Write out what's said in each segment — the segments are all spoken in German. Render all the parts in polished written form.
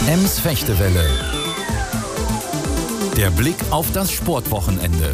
Ems Fechtewelle. Der Blick auf das Sportwochenende.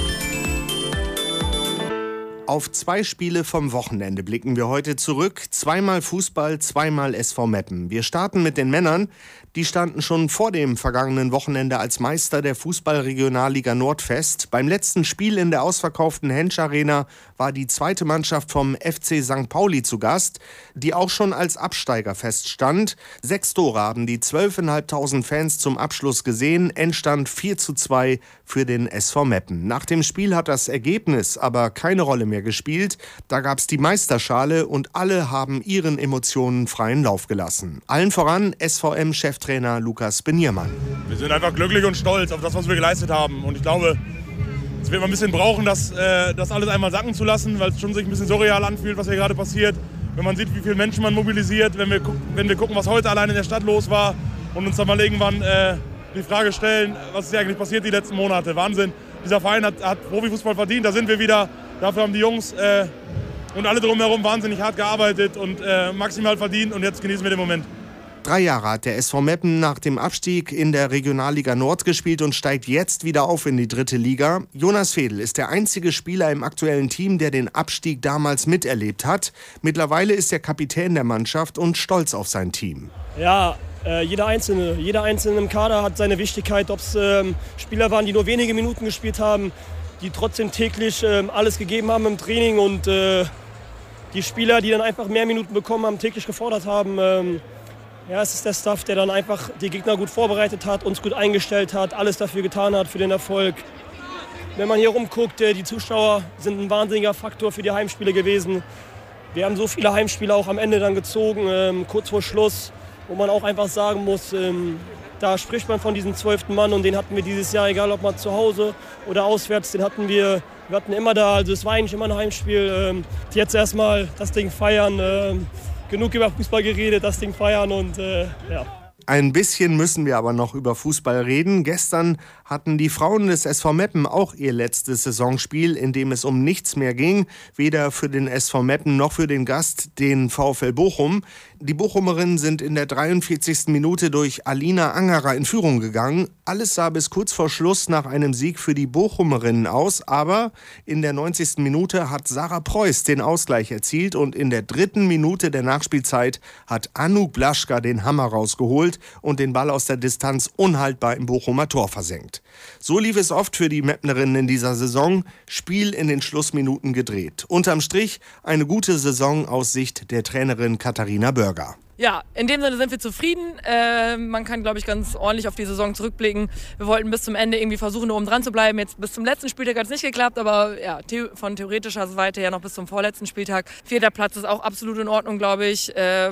Auf 2 Spiele vom Wochenende blicken wir heute zurück. 2-mal Fußball, 2-mal SV Meppen. Wir starten mit den Männern. Die standen schon vor dem vergangenen Wochenende als Meister der Fußball-Regionalliga Nord fest. Beim letzten Spiel in der ausverkauften Hensch Arena war die zweite Mannschaft vom FC St. Pauli zu Gast, die auch schon als Absteiger feststand. 6 Tore haben die 12.500 Fans zum Abschluss gesehen. Endstand 4:2 für den SV Meppen. Nach dem Spiel hat das Ergebnis aber keine Rolle mehr gespielt. Da gab es die Meisterschale und alle haben ihren Emotionen freien Lauf gelassen. Allen voran SVM-Cheftrainer Lukas Beniermann. Wir sind einfach glücklich und stolz auf das, was wir geleistet haben. Und ich glaube, es wird mal ein bisschen brauchen, das alles einmal sacken zu lassen, weil es schon sich ein bisschen surreal anfühlt, was hier gerade passiert. Wenn man sieht, wie viele Menschen man mobilisiert, wenn wir gucken, was heute allein in der Stadt los war und uns dann mal irgendwann die Frage stellen, was ist hier eigentlich passiert die letzten Monate. Wahnsinn. Dieser Verein hat Profifußball verdient, da sind wir wieder. Dafür haben die Jungs und alle drumherum wahnsinnig hart gearbeitet und maximal verdient und jetzt genießen wir den Moment. 3 Jahre hat der SV Meppen nach dem Abstieg in der Regionalliga Nord gespielt und steigt jetzt wieder auf in die 3. Liga. Jonas Fedel ist der einzige Spieler im aktuellen Team, der den Abstieg damals miterlebt hat. Mittlerweile ist er Kapitän der Mannschaft und stolz auf sein Team. Ja, jeder Einzelne im Kader hat seine Wichtigkeit. Ob es Spieler waren, die nur wenige Minuten gespielt haben, die trotzdem täglich alles gegeben haben im Training und die Spieler, die dann einfach mehr Minuten bekommen haben, täglich gefordert haben. Es ist der Staff, der dann einfach die Gegner gut vorbereitet hat, uns gut eingestellt hat, alles dafür getan hat für den Erfolg. Wenn man hier rumguckt, die Zuschauer sind ein wahnsinniger Faktor für die Heimspiele gewesen. Wir haben so viele Heimspiele auch am Ende dann gezogen, kurz vor Schluss, wo man auch einfach sagen muss, da spricht man von diesem 12. Mann und den hatten wir dieses Jahr, egal ob mal zu Hause oder auswärts, den hatten wir hatten immer da, also es war eigentlich immer ein Heimspiel. Jetzt erstmal das Ding feiern, genug über Fußball geredet, das Ding feiern und ja. Ein bisschen müssen wir aber noch über Fußball reden. Gestern hatten die Frauen des SV Meppen auch ihr letztes Saisonspiel, in dem es um nichts mehr ging. Weder für den SV Meppen noch für den Gast, den VfL Bochum. Die Bochumerinnen sind in der 43. Minute durch Alina Angerer in Führung gegangen. Alles sah bis kurz vor Schluss nach einem Sieg für die Bochumerinnen aus. Aber in der 90. Minute hat Sarah Preuß den Ausgleich erzielt. Und in der 3. Minute der Nachspielzeit hat Anouk Blaschka den Hammer rausgeholt und den Ball aus der Distanz unhaltbar im Bochumer Tor versenkt. So lief es oft für die Meppnerinnen in dieser Saison. Spiel in den Schlussminuten gedreht. Unterm Strich eine gute Saison aus Sicht der Trainerin Katharina Börger. Ja, in dem Sinne sind wir zufrieden. Man kann, glaube ich, ganz ordentlich auf die Saison zurückblicken. Wir wollten bis zum Ende irgendwie versuchen, oben dran zu bleiben. Jetzt bis zum letzten Spieltag hat es nicht geklappt, aber ja, von theoretischer Seite ja noch bis zum vorletzten Spieltag. 4. Platz ist auch absolut in Ordnung, glaube ich.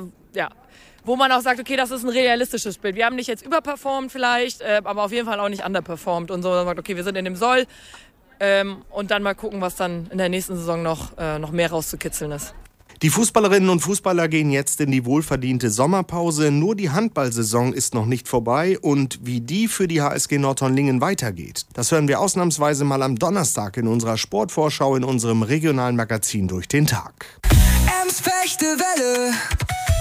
Wo man auch sagt, okay, das ist ein realistisches Bild. Wir haben nicht jetzt überperformt vielleicht, aber auf jeden Fall auch nicht underperformt. Und so, man sagt, okay, wir sind in dem Soll. Und dann mal gucken, was dann in der nächsten Saison noch mehr rauszukitzeln ist. Die Fußballerinnen und Fußballer gehen jetzt in die wohlverdiente Sommerpause. Nur die Handballsaison ist noch nicht vorbei. Und wie die für die HSG Nordhorn-Lingen weitergeht, das hören wir ausnahmsweise mal am Donnerstag in unserer Sportvorschau in unserem regionalen Magazin Durch den Tag. Ems Fechtewelle.